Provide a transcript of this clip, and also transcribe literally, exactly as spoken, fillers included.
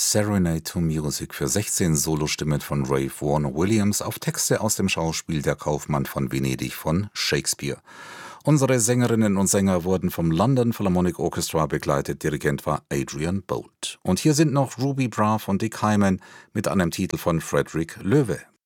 Serenade to Music für sechzehn Solostimmen von Ralph Vaughan Williams auf Texte aus dem Schauspiel Der Kaufmann von Venedig von Shakespeare. Unsere Sängerinnen und Sänger wurden vom London Philharmonic Orchestra begleitet, Dirigent war Adrian Boult. Und hier sind noch Ruby Braff und Dick Hyman mit einem Titel von Frederick Loewe.